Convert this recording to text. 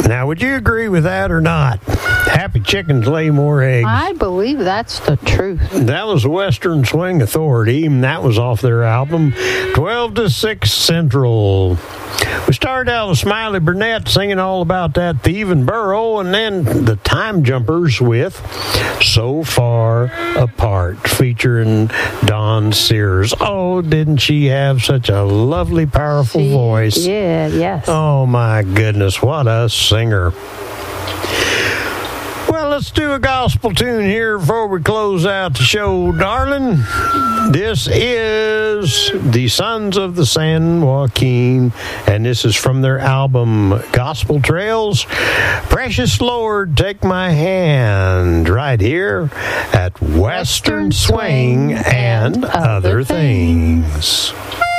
Now, would you agree with that or not? Happy chickens lay more eggs. I believe that's the truth. That was the Western Swing Authority, and that was off their album 12 to 6 Central. We started out with Smiley Burnett singing all about that thieving burro, and then the Time Jumpers with So Far Apart, featuring Dawn Sears. Oh, didn't she have such a lovely, powerful voice? Yeah, yes. Oh, my goodness, what a singer. Well, let's do a gospel tune here before we close out the show, darling. This is the Sons of the San Joaquin, and this is from their album Gospel Trails. Precious Lord, Take My Hand, right here at Western Swing and Other Things.